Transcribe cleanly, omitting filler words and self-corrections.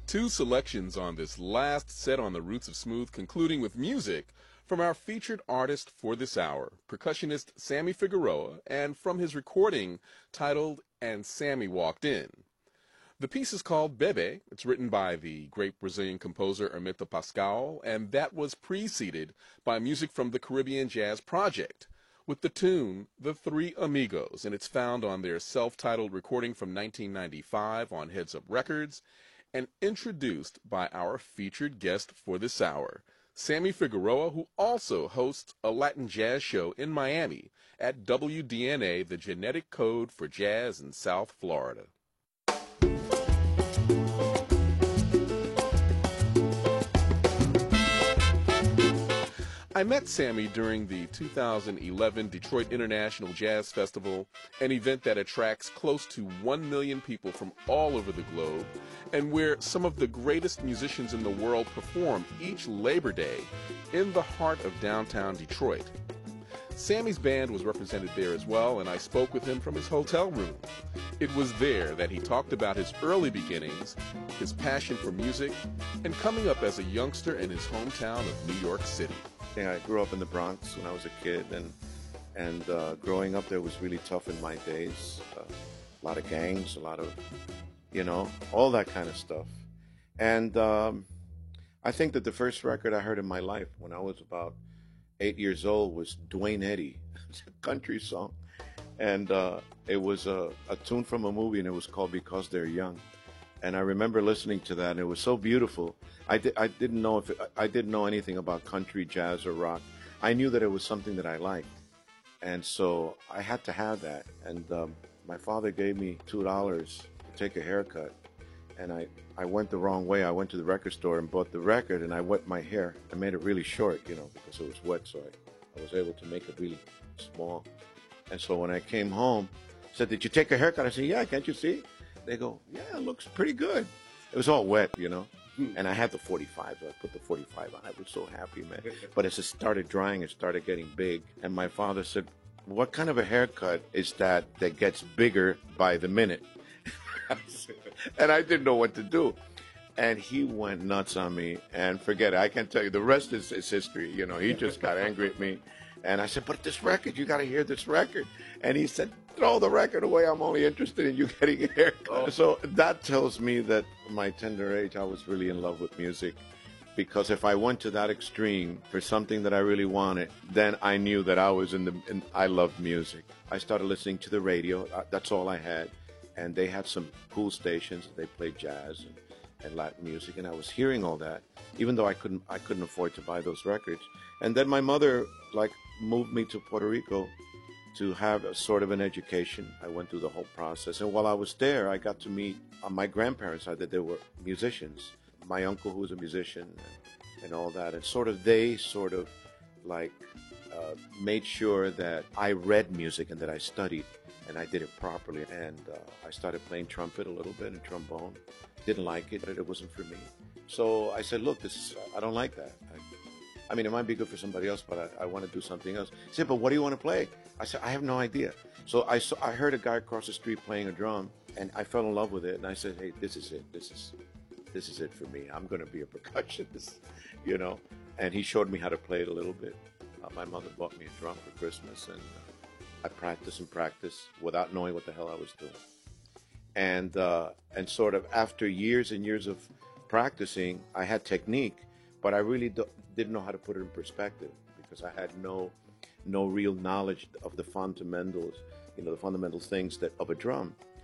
Two selections on this last set on the Roots of Smooth, concluding with music from our featured artist for this hour, percussionist Sammy Figueroa, and from his recording titled And Sammy Walked In. The piece is called Bebe. It's written by the great Brazilian composer Hermeto Pascoal, and that was preceded by music from the Caribbean Jazz Project, with the tune The Three Amigos, and it's found on their self-titled recording from 1995 on Heads Up Records, and introduced by our featured guest for this hour, Sammy Figueroa, who also hosts a Latin jazz show in Miami at WDNA, the Genetic Code for Jazz in South Florida. I met Sammy during the 2011 Detroit International Jazz Festival, an event that attracts close to 1 million people from all over the globe, and where some of the greatest musicians in the world perform each Labor Day in the heart of downtown Detroit. Sammy's band was represented there as well, and I spoke with him from his hotel room. It was there that he talked about his early beginnings, his passion for music, and coming up as a youngster in his hometown of New York City. Yeah, I grew up in the Bronx when I was a kid, and growing up there was really tough in my days. A lot of gangs, a lot of, all that kind of stuff. And I think that the first record I heard in my life when I was about 8 years old was Duane Eddy. It's a country song. And it was a tune from a movie, and it was called Because They're Young. And I remember listening to that, and it was so beautiful. I didn't know anything about country, jazz, or rock. I knew that it was something that I liked, and so I had to have that. And my father gave me $2 to take a haircut, and I went the wrong way. I went to the record store and bought the record, and I wet my hair. I made it really short, because it was wet, so I was able to make it really small. And so when I came home, I said, "Did you take a haircut?" I said, "Yeah, can't you see?" They go, "Yeah, it looks pretty good." It was all wet, and I had the 45, so I put the 45 on. I was so happy, man. But as it started drying, it started getting big. And my father said, "What kind of a haircut is that gets bigger by the minute?" And I didn't know what to do. And he went nuts on me, and forget it. I can't tell you. The rest is history. He just got angry at me. And I said, "But this record, you got to hear this record." And he said, "Throw the record away. I'm only interested in you getting a haircut." Oh. So that tells me that at my tender age, I was really in love with music. Because if I went to that extreme for something that I really wanted, then I knew that I was I loved music. I started listening to the radio. That's all I had. And they had some cool stations. They played jazz and Latin music. And I was hearing all that, even though I couldn't afford to buy those records. And then my mother, moved me to Puerto Rico to have a sort of an education. I went through the whole process. And while I was there, I got to meet my grandparents, that they were musicians. My uncle, who was a musician, and all that. And they made sure that I read music and that I studied and I did it properly. And I started playing trumpet a little bit and trombone. Didn't like it, but it wasn't for me. So I said, "Look, I don't like that. I mean, it might be good for somebody else, but I want to do something else." He said, "But what do you want to play?" I said, "I have no idea." So I heard a guy across the street playing a drum, and I fell in love with it. And I said, "Hey, this is it. This is it for me. I'm going to be a percussionist," And he showed me how to play it a little bit. My mother bought me a drum for Christmas, and I practiced without knowing what the hell I was doing. And sort of after years and years of practicing, I had technique, but I really didn't know how to put it in perspective because I had no real knowledge of the fundamentals, the fundamental things of a drum.